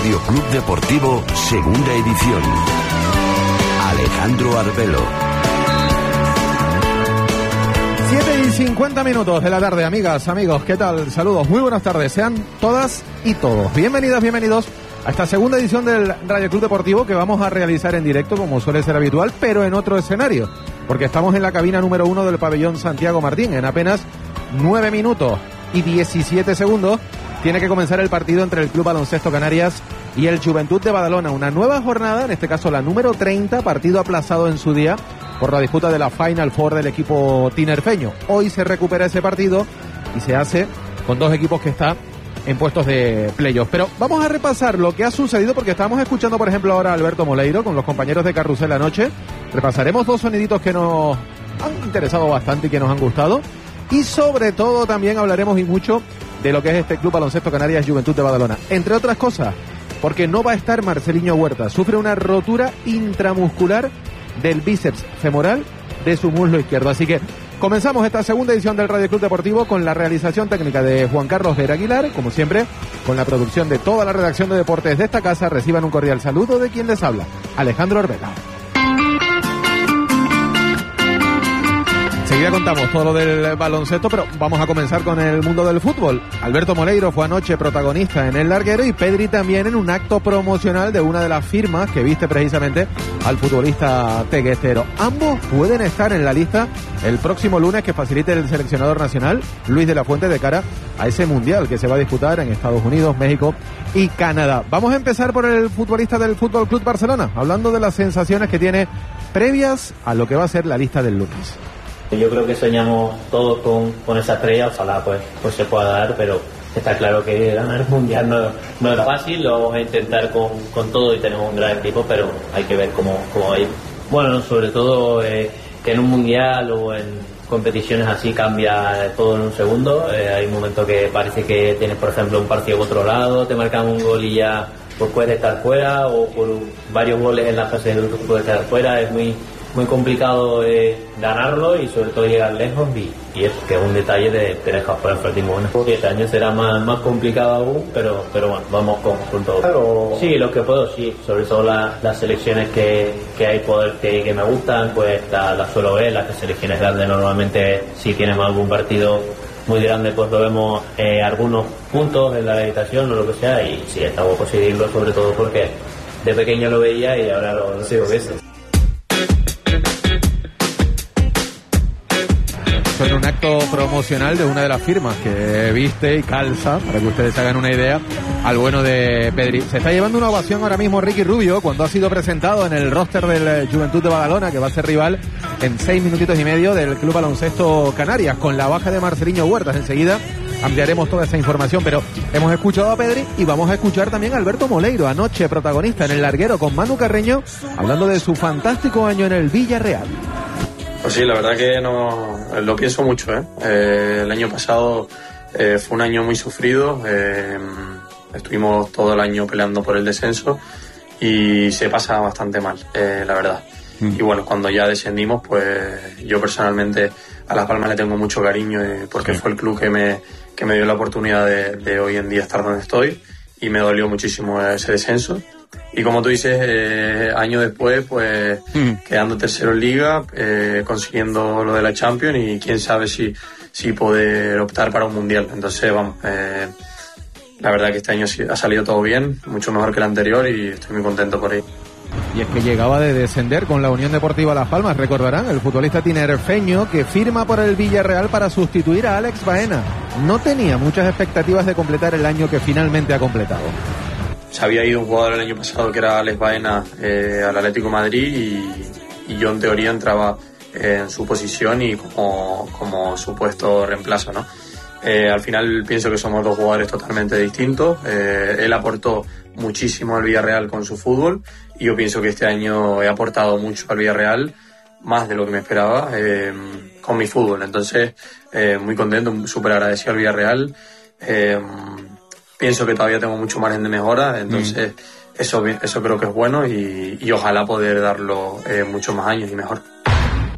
Radio Club Deportivo, segunda edición. Alejandro Arbelo. 7:50 de la tarde, amigas, amigos, ¿qué tal? Saludos, muy buenas tardes, sean todas y todos bienvenidos a esta segunda edición del Radio Club Deportivo, que vamos a realizar en directo, como suele ser habitual, pero en otro escenario, porque estamos en la cabina número 1 del pabellón Santiago Martín. En apenas 9 minutos y 17 segundos tiene que comenzar el partido entre el Club Baloncesto Canarias y el Juventud de Badalona. Una nueva jornada, en este caso la número 30, partido aplazado en su día por la disputa de la Final Four del equipo tinerfeño. Hoy se recupera ese partido y se hace con dos equipos que están en puestos de playoff. Pero vamos a repasar lo que ha sucedido, porque estamos escuchando, por ejemplo, ahora a Alberto Moleiro con los compañeros de Carrusel anoche. Repasaremos dos soniditos que nos han interesado bastante y que nos han gustado. Y sobre todo también hablaremos y mucho de lo que es este Club Baloncesto Canarias Juventud de Badalona. Entre otras cosas, porque no va a estar Marceliño Huerta. Sufre una rotura intramuscular del bíceps femoral de su muslo izquierdo. Así que comenzamos esta segunda edición del Radio Club Deportivo con la realización técnica de Juan Carlos Vera Aguilar, como siempre, con la producción de toda la redacción de deportes de esta casa. Reciban un cordial saludo de quien les habla, Alejandro Arbela. Enseguida contamos todo lo del baloncesto, pero vamos a comenzar con el mundo del fútbol. Alberto Moleiro fue anoche protagonista en El Larguero y Pedri también en un acto promocional de una de las firmas que viste precisamente al futbolista teguestero. Ambos pueden estar en la lista el próximo lunes que facilite el seleccionador nacional, Luis de la Fuente, de cara a ese mundial que se va a disputar en Estados Unidos, México y Canadá. Vamos a empezar por el futbolista del Fútbol Club Barcelona, hablando de las sensaciones que tiene previas a lo que va a ser la lista del lunes. Yo creo que soñamos todos con esa estrella, ojalá pues se pueda dar, pero está claro que ganar el mundial no es fácil. Lo vamos a intentar con todo y tenemos un gran equipo, pero hay que ver cómo va a ir. Bueno, sobre todo que en un mundial o en competiciones así cambia todo en un segundo. Hay un momento que parece que tienes, por ejemplo, un partido controlado, te marcan un gol y ya pues puedes estar fuera, o por varios goles en la fase de grupos puedes estar fuera. Es muy complicado ganarlo y sobre todo llegar lejos, y es que es un detalle de dejar fuera el Fratimones. Este año será más complicado aún, pero bueno, vamos con todo. Pero sí, lo que puedo, sí, sobre todo las selecciones que hay poder que me gustan, pues la suelo ver. Las selecciones grandes normalmente si tienen algún partido muy grande pues lo vemos algunos puntos en la habitación o lo que sea, y sí, está guapo seguirlo, sobre todo porque de pequeño lo veía y ahora lo sigo viendo. En un acto promocional de una de las firmas que viste y calza, para que ustedes hagan una idea, al bueno de Pedri. Se está llevando una ovación ahora mismo Ricky Rubio cuando ha sido presentado en el roster del Juventud de Badalona, que va a ser rival en 6 minutitos y medio del Club Baloncesto Canarias, con la baja de Marceliño Huertas. Enseguida ampliaremos toda esa información, pero hemos escuchado a Pedri y vamos a escuchar también a Alberto Moleiro, anoche protagonista en El Larguero con Manu Carreño, hablando de su fantástico año en el Villarreal. Pues sí, la verdad que lo pienso mucho, el año pasado fue un año muy sufrido, estuvimos todo el año peleando por el descenso y se pasa bastante mal, la verdad. Y bueno, cuando ya descendimos, pues yo personalmente a Las Palmas le tengo mucho cariño, porque fue el club que me dio la oportunidad de hoy en día estar donde estoy, y me dolió muchísimo ese descenso. Y como tú dices, año después, pues quedando tercero en Liga, consiguiendo lo de la Champions, y quién sabe si poder optar para un Mundial. Entonces, vamos, la verdad que este año ha salido todo bien, mucho mejor que el anterior, y estoy muy contento por ello. Y es que llegaba de descender con la Unión Deportiva Las Palmas, recordarán, el futbolista tinerfeño que firma por el Villarreal para sustituir a Alex Baena. No tenía muchas expectativas de completar el año que finalmente ha completado. Se había ido un jugador el año pasado que era Alex Baena al Atlético de Madrid, y yo en teoría entraba en su posición y como supuesto reemplazo, ¿no? Al final pienso que somos dos jugadores totalmente distintos. Él aportó muchísimo al Villarreal con su fútbol, y yo pienso que este año he aportado mucho al Villarreal, más de lo que me esperaba, con mi fútbol. Entonces, muy contento, súper agradecido al Villarreal. Pienso que todavía tengo mucho margen de mejora, entonces eso creo que es bueno, y ojalá poder darlo muchos más años y mejor.